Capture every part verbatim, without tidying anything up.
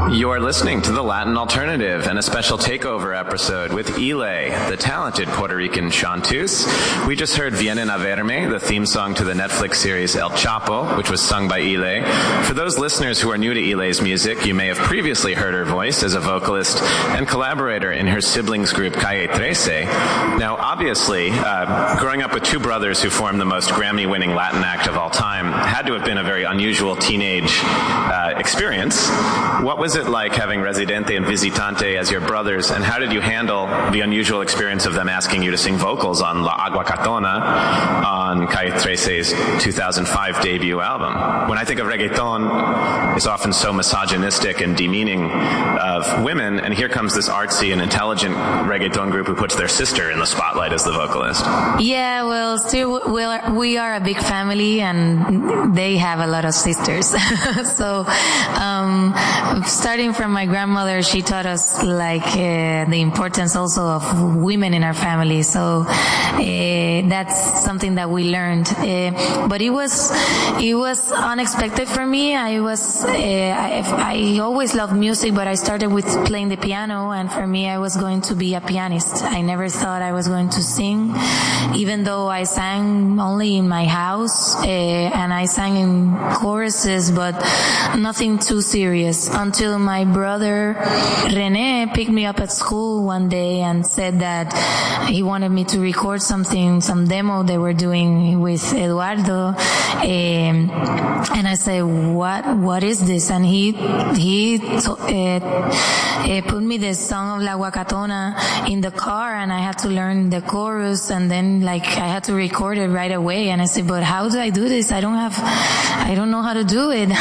You're listening to The Latin Alternative and a special takeover episode with Ile, the talented Puerto Rican chanteuse. We just heard Vienen a Verme, the theme song to the Netflix series El Chapo, which was sung by Ile. For those listeners who are new to Ile's music, you may have previously heard her voice as a vocalist and collaborator in her siblings group Calle trece. Now, obviously, uh, growing up with two brothers who formed the most Grammy-winning Latin act of all time had to have been a very unusual teenage uh, experience. What was it like having Residente and Visitante as your brothers, and how did you handle the unusual experience of them asking you to sing vocals on La Aguacatona on Calle trece's two thousand five debut album? When I think of reggaeton, it's often so misogynistic and demeaning of women, and here comes this artsy and intelligent reggaeton group who puts their sister in the spotlight as the vocalist. Yeah, well, still, we are, we are a big family, and they have a lot of sisters. So, um, starting from my grandmother, she taught us like uh, the importance also of women in our family. So uh, that's something that we learned. Uh, but it was it was unexpected for me. I was uh, I, I always loved music, but I started with playing the piano, and for me, I was going to be a pianist. I never thought I was going to sing, even though I sang only in my house uh, and I sang in choruses, but nothing too serious until my brother René picked me up at school one day and said that he wanted me to record something, some demo they were doing with Eduardo. Um, and I said, what, what is this? And he, he to, uh, uh, put me the song of La Aguacatona in the car, and I had to learn the chorus, and then like I had to record it right away. And I said, but how do I do this? I don't have, I don't know how to do it.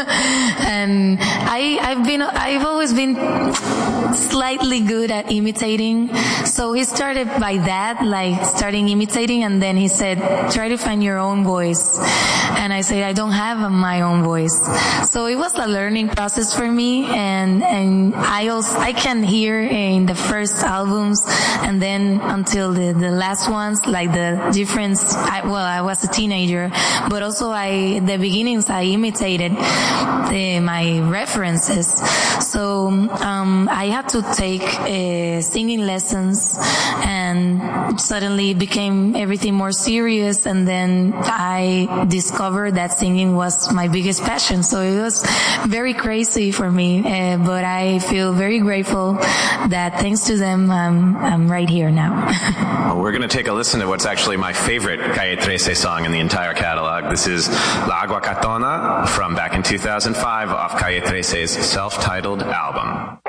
And I, I've been, I've always been slightly good at imitating. So he started by that, like starting imitating, and then he said, try to find your own voice. And I said, I don't have my own voice. So it was a learning process for me, and, and I also, I can hear in the first albums and then until the, the last ones, like the difference. I, well, I was a teenager, but also I, the beginnings I imitated the, my references. So, um, I had to take, uh, singing lessons, and suddenly it became everything more serious, and then I discovered that singing was my biggest passion. So it was very crazy for me, uh, but I feel very grateful that thanks to them, um, I'm right here now. Well, we're going to take a listen to what's actually my favorite Calle trece song in the entire catalog. This is La Aguacatona from back in two thousand five off Calle trece's self-titled album.